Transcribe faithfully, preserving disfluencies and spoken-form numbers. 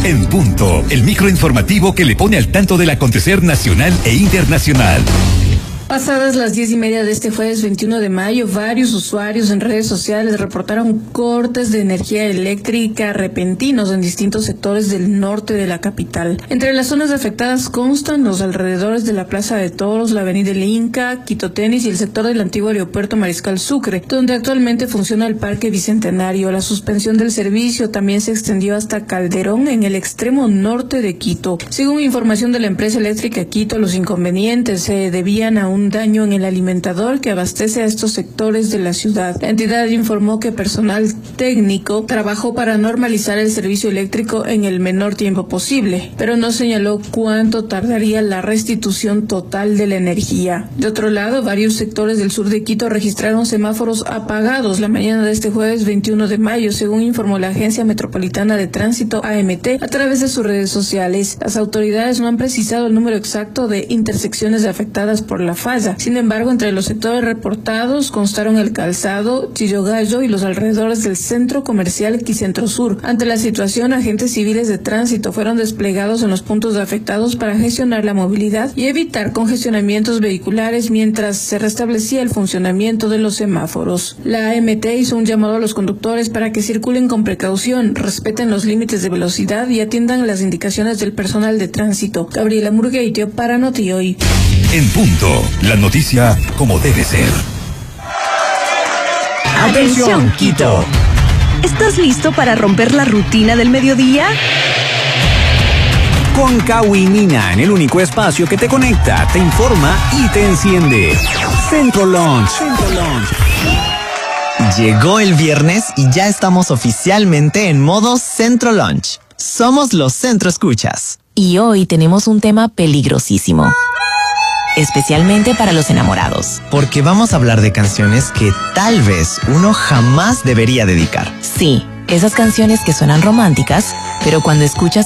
En Punto, el microinformativo que le pone al tanto del acontecer nacional e internacional. Pasadas las diez y media de este jueves veintiuno de mayo, varios usuarios en redes sociales reportaron cortes de energía eléctrica repentinos en distintos sectores del norte de la capital. Entre las zonas afectadas constan los alrededores de la Plaza de Toros, la Avenida El Inca, Quito Tenis y el sector del antiguo aeropuerto Mariscal Sucre, donde actualmente funciona el Parque Bicentenario. La suspensión del servicio también se extendió hasta Calderón, en el extremo norte de Quito. Según información de la empresa eléctrica Quito, los inconvenientes se debían a un un daño en el alimentador que abastece a estos sectores de la ciudad. La entidad informó que personal técnico trabajó para normalizar el servicio eléctrico en el menor tiempo posible, pero no señaló cuánto tardaría la restitución total de la energía. De otro lado, varios sectores del sur de Quito registraron semáforos apagados la mañana de este jueves veintiuno de mayo, según informó la Agencia Metropolitana de Tránsito A M T a través de sus redes sociales. Las autoridades no han precisado el número exacto de intersecciones afectadas por la falla. Sin embargo, entre los sectores reportados constaron el Calzado, Chillogallo y los alrededores del centro comercial Quicentro Sur. Ante la situación, agentes civiles de tránsito fueron desplegados en los puntos afectados para gestionar la movilidad y evitar congestionamientos vehiculares mientras se restablecía el funcionamiento de los semáforos. La A M T hizo un llamado a los conductores para que circulen con precaución, respeten los límites de velocidad y atiendan las indicaciones del personal de tránsito. Gabriela Murgueitio para Noti Hoy. En Punto, la noticia como debe ser. Atención, Quito. ¿Estás listo para romper la rutina del mediodía? Con Kawinina, en el único espacio que te conecta, te informa y te enciende. Centro Lunch. Centro Lunch. Llegó el viernes y ya estamos oficialmente en modo Centro Lunch. Somos los Centro Escuchas. Y hoy tenemos un tema peligrosísimo. Especialmente para los enamorados. Porque vamos a hablar de canciones que tal vez uno jamás debería dedicar. Sí, esas canciones que suenan románticas, pero cuando escuchas